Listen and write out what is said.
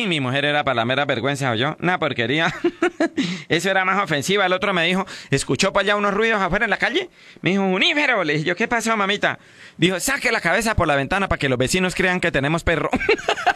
Sí, mi mujer era para la mera vergüenza, o yo, una porquería. Eso era más ofensiva. El otro me dijo, ¿escuchó para allá unos ruidos afuera en la calle? Me dijo, Unífero. Le dije yo, ¿qué pasó, mamita? Dijo, saque la cabeza por la ventana para que los vecinos crean que tenemos perro.